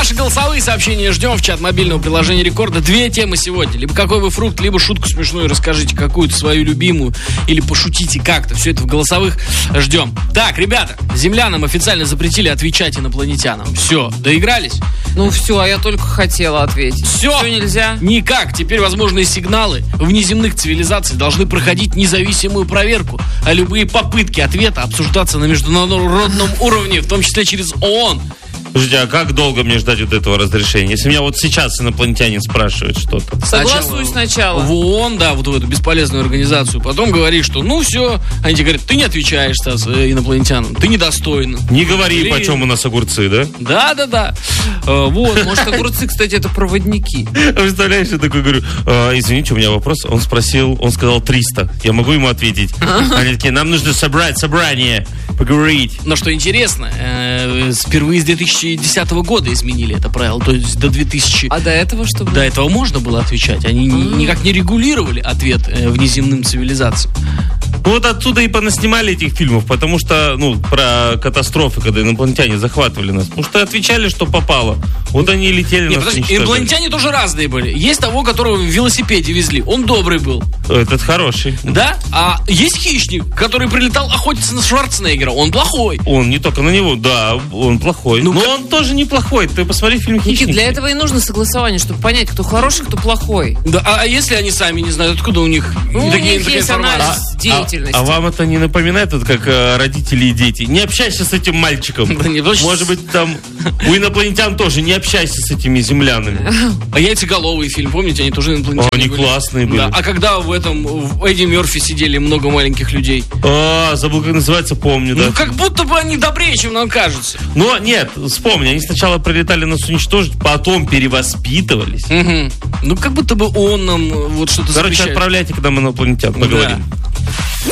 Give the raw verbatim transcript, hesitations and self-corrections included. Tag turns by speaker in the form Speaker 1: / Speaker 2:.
Speaker 1: Ваши голосовые сообщения ждем в чат мобильного приложения Рекорда. Две темы сегодня. Либо какой вы фрукт, либо шутку смешную расскажите, какую-то свою любимую, или пошутите как-то. Все это в голосовых ждем. Так, ребята, землянам официально запретили отвечать инопланетянам. Все, доигрались?
Speaker 2: Ну все, а я только хотела ответить.
Speaker 1: Все,
Speaker 2: Все нельзя?
Speaker 1: Никак. Теперь возможные сигналы внеземных цивилизаций должны проходить независимую проверку, а любые попытки ответа обсуждаться на международном уровне, в том числе через ООН.
Speaker 3: Слушайте, а как долго мне ждать вот этого разрешения? Если меня вот сейчас инопланетянин спрашивает что-то.
Speaker 2: Согласуй сначала.
Speaker 1: В ООН, да, вот в эту бесполезную организацию. Потом говоришь, что ну все. Они тебе говорят, ты не отвечаешь, Стас, инопланетянам. Ты недостоин.
Speaker 3: Не говори,
Speaker 1: Или...
Speaker 3: почем у нас огурцы, да?
Speaker 1: Да, да, да. А, вот.
Speaker 2: Может, огурцы, кстати, это проводники.
Speaker 3: Представляешь, я такой говорю, а, извините, у меня вопрос. Он спросил, он сказал триста. Я могу ему ответить? Они такие, нам нужно собрать собрание, поговорить.
Speaker 1: Но что интересно, э, впервые с две тысячи десятого года изменили это правило. То есть до две тысячи...
Speaker 2: А до этого что было?
Speaker 1: До этого можно было отвечать. Они
Speaker 2: А-а-а.
Speaker 1: никак не регулировали ответ э, внеземным цивилизациям.
Speaker 3: Ну вот отсюда и понаснимали этих фильмов, потому что, ну, про катастрофы, когда инопланетяне захватывали нас. Потому что отвечали, что попало. Вот они и летели.
Speaker 1: Нет,
Speaker 3: нас
Speaker 1: подожди,
Speaker 3: уничтожали.
Speaker 1: инопланетяне тоже разные были. Есть того, которого в велосипеде везли. Он добрый был.
Speaker 3: Этот хороший.
Speaker 1: Да? А есть хищник, который прилетал охотиться на Шварценеггера. Он плохой.
Speaker 3: Он не только на него, да, он плохой.
Speaker 1: Ну,
Speaker 3: но
Speaker 1: как...
Speaker 3: он тоже неплохой. Ты посмотри фильм «Хищники».
Speaker 2: Никит, для этого и нужно согласование, чтобы понять, кто хороший, кто плохой.
Speaker 1: Да, а, а если они сами не знают, откуда у них
Speaker 2: Ну,
Speaker 1: такие,
Speaker 2: у них
Speaker 1: такая
Speaker 2: есть
Speaker 1: информация?
Speaker 2: анализ
Speaker 3: А,
Speaker 2: деятельности.
Speaker 3: а, а вам это не напоминает, вот как э, родители и дети? Не общайся с этим мальчиком.
Speaker 1: Да не, точно.
Speaker 3: Может быть, там у инопланетян тоже не общайся с этими землянами.
Speaker 1: А яйцеголовый фильм, помните, они тоже инопланетяне
Speaker 3: Они
Speaker 1: были.
Speaker 3: классные были.
Speaker 1: Да. А когда в этом в Эдди Мерфи сидели много маленьких людей?
Speaker 3: А, забыл, как называется, помню, да.
Speaker 1: Ну, как будто бы они добрее, чем нам кажется.
Speaker 3: Но нет, вспомни, они сначала прилетали нас уничтожить, потом перевоспитывались.
Speaker 1: Угу. Ну, как будто бы он нам вот что-то
Speaker 3: Короче,
Speaker 1: запрещает.
Speaker 3: отправляйте к нам инопланетян, поговорим.
Speaker 1: Да.